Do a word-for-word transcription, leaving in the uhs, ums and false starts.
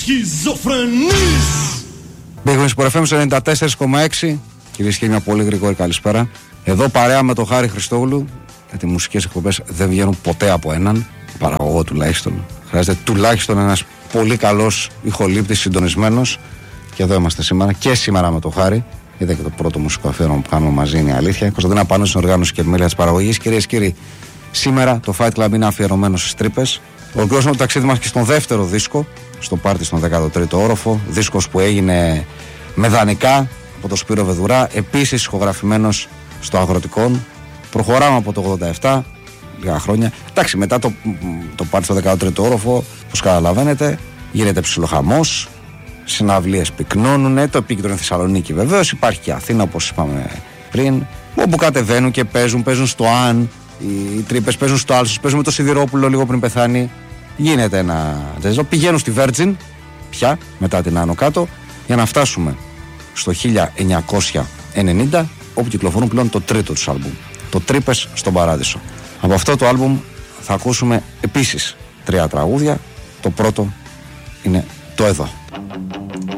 Σχιζοφρενής. Μπήγουμε στο εφ εμ ενενήντα τέσσερα κόμμα έξι. Κυρίες και κύριοι, μια πολύ γρήγορη καλησπέρα. Εδώ παρέα με τον Χάρη Χριστόγλου. Γιατί οι μουσικές εκπομπές δεν βγαίνουν ποτέ από έναν παραγωγό τουλάχιστον. Χρειάζεται τουλάχιστον ένας πολύ καλός ηχολήπτης συντονισμένος. Και εδώ είμαστε σήμερα και σήμερα με τον Χάρη. Είδα και το πρώτο μουσικό αφιέρωμα που κάνουμε μαζί, είναι η αλήθεια. Κωνσταντίνα Πάνο στην οργάνωση και επιμέλεια της παραγωγής. Κυρίες και κύριοι, σήμερα το Fight Club είναι αφιερωμένο στις τρύπες. Ολοκληρώσαμε το ταξίδι μας και στον δεύτερο δίσκο, στο πάρτι στον δέκατο τρίτο όροφο. Δίσκος που έγινε με δανεικά από το Σπύρο Βεδουρά, επίσης ηχογραφημένος στο Αγροτικόν. Προχωράμε από το ογδόντα επτά, λίγα χρόνια. Εντάξει, μετά το, το πάρτι στο δέκατο τρίτο όροφο, όπως καταλαβαίνετε, γίνεται ψιλοχαμός. Συναυλίες πυκνώνουνε, το επίκεντρο είναι Θεσσαλονίκη βεβαίως, υπάρχει και Αθήνα όπως είπαμε πριν, όπου κατεβαίνουν και παίζουν, παίζουν στο Αν, οι τρύπες παίζουν στο Άλσος, παίζουν με το Σιδηρόπουλο λίγο πριν πεθάνει, γίνεται ένα τζέζο, πηγαίνουν στη Virgin πια μετά την Άνω Κάτω για να φτάσουμε στο χίλια εννιακόσια ενενήντα, όπου κυκλοφορούν πλέον το τρίτο τους άλμπουμ, το Τρύπες στον Παράδεισο. Από αυτό το άλμπουμ θα ακούσουμε επίσης τρία τραγούδια, το πρώτο είναι το Εδώ.